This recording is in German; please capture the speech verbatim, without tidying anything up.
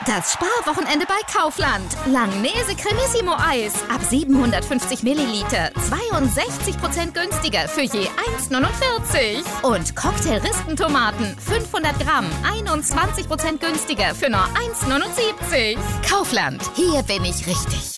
Das Sparwochenende bei Kaufland. Langnese Cremissimo Eis ab siebenhundertfünfzig Milliliter. zweiundsechzig Prozent günstiger für je eins neunundvierzig. Und Cocktail-Rispentomaten fünfhundert Gramm. einundzwanzig Prozent günstiger für nur eins neunundsiebzig. Kaufland. Hier bin ich richtig.